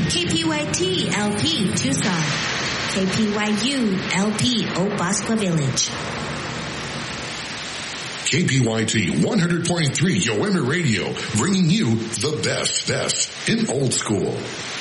KPYT LP Tucson. KPYU LP Opascua Village. KPYT 100.3 Yoemir Radio, bringing you the best in old school.